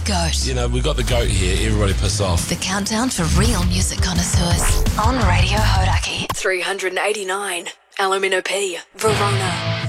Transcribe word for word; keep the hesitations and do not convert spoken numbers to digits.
GOAT. You know, we've got the GOAT here. Everybody piss off. The countdown for real music connoisseurs on Radio Hodaki. three eighty-nine, Alumino P, Verona.